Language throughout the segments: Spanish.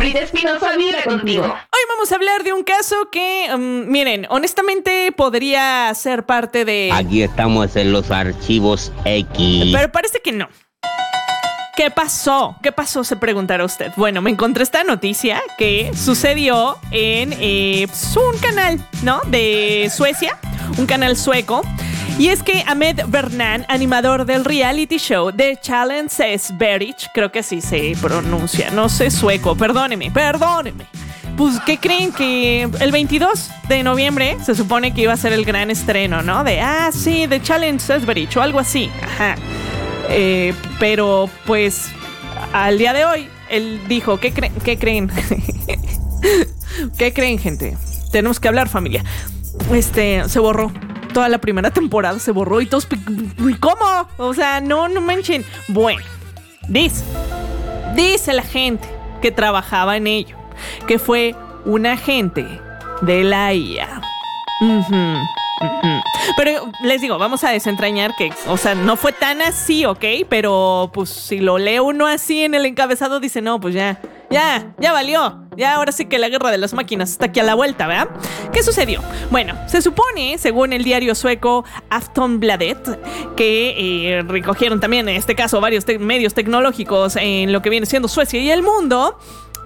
Lupita Espinosa vive contigo. Hoy vamos a hablar de un caso que, miren, honestamente podría ser parte de... Aquí estamos en los archivos X. Pero parece que no. ¿Qué pasó? ¿Qué pasó? Se preguntará usted. Bueno, me encontré esta noticia que sucedió en un canal, ¿no? De Suecia, un canal sueco. Y es que Ahmed Bernan, animador del reality show The Challenge Sverige, creo que así se pronuncia, no sé sueco, perdóneme. Pues, ¿qué creen? Que el 22 de noviembre se supone que iba a ser el gran estreno, ¿no? Sí, The Challenge Sverige o algo así. Ajá. Pero, pues, al día de hoy, él dijo, ¿qué creen? ¿Qué creen, gente? Tenemos que hablar, familia. Se borró. Toda la primera temporada se borró y todos... ¿Cómo? O sea, no manchen. Bueno, dice la gente que trabajaba en ello, que fue un agente de la IA. Pero les digo, vamos a desentrañar que, o sea, no fue tan así, ¿ok? Pero pues si lo lee uno así en el encabezado, dice, no, pues ya valió. Ya ahora sí que la guerra de las máquinas está aquí a la vuelta, ¿verdad? ¿Qué sucedió? Bueno, se supone, según el diario sueco Aftonbladet, que recogieron también en este caso varios medios tecnológicos en lo que viene siendo Suecia y el mundo,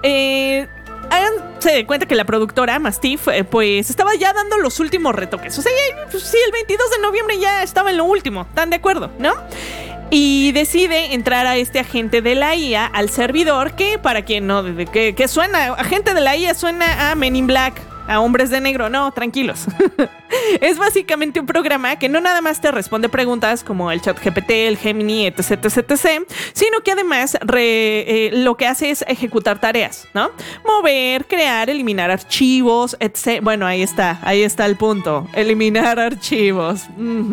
háganse de cuenta que la productora Mastiff pues estaba ya dando los últimos retoques. O sea, sí, el 22 de noviembre ya estaba en lo último. ¿Están de acuerdo? ¿No? Y decide entrar a este agente de la IA al servidor que, para quien no, que suena, agente de la IA suena a Men in Black, a Hombres de Negro. No, tranquilos. Es básicamente un programa que no nada más te responde preguntas como el ChatGPT, el Gemini, etc, sino que además lo que hace es ejecutar tareas, ¿no? Mover, crear, eliminar archivos, etc. Bueno, ahí está el punto. Eliminar archivos.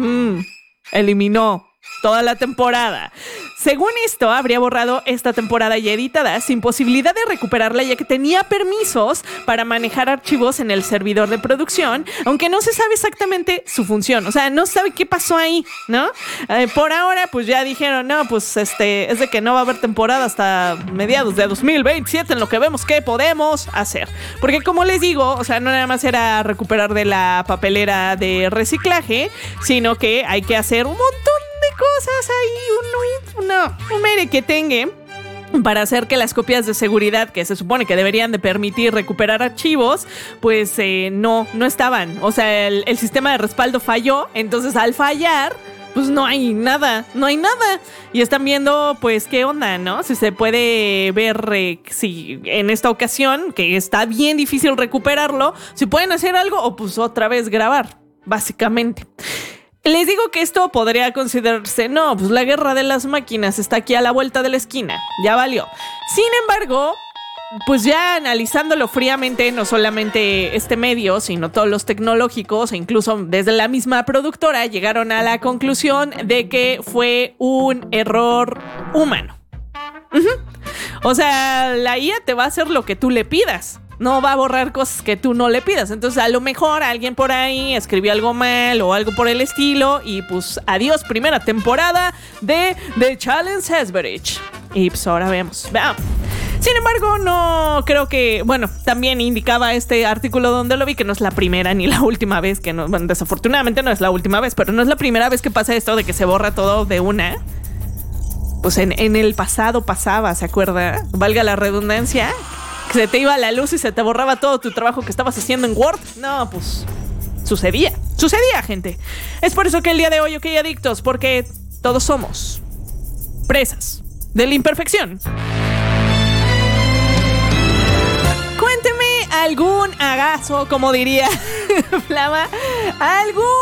Eliminó toda la temporada. Según esto, habría borrado esta temporada ya editada sin posibilidad de recuperarla, ya que tenía permisos para manejar archivos en el servidor de producción, aunque no se sabe exactamente su función. O sea, no sabe qué pasó ahí, ¿no? Por ahora, pues ya dijeron, no, pues es de que no va a haber temporada hasta mediados de 2027 en lo que vemos que podemos hacer. Porque como les digo, o sea, no nada más era recuperar de la papelera de reciclaje, sino que hay que hacer un montón de cosas ahí, un merequetengue para hacer que las copias de seguridad que se supone que deberían de permitir recuperar archivos, pues no estaban. O sea, el sistema de respaldo falló, entonces al fallar, pues no hay nada. Y están viendo, pues, qué onda, ¿no? Si se puede ver si en esta ocasión, que está bien difícil recuperarlo, si pueden hacer algo o pues otra vez grabar, básicamente. Les digo que esto podría considerarse, no, pues la guerra de las máquinas está aquí a la vuelta de la esquina, ya valió. Sin embargo, pues ya analizándolo fríamente, no solamente este medio, sino todos los tecnológicos e incluso desde la misma productora llegaron a la conclusión de que fue un error humano. O sea, la IA te va a hacer lo que tú le pidas. No va a borrar cosas que tú no le pidas. Entonces, a lo mejor alguien por ahí escribió algo mal o algo por el estilo. Y pues, adiós, primera temporada de The Challenge Sverige. Y pues ahora vemos. Sin embargo, no creo que... Bueno, también indicaba este artículo donde lo vi que no es la primera ni la última vez que no... Bueno, desafortunadamente no es la última vez, pero no es la primera vez que pasa esto de que se borra todo de una. Pues en el pasado pasaba, ¿se acuerda? Valga la redundancia... que se te iba la luz y se te borraba todo tu trabajo que estabas haciendo en Word. No, pues sucedía, gente. Es por eso que el día de hoy, ok, adictos, porque todos somos presas de la imperfección. Cuénteme algún agazo, como diría Flama, algún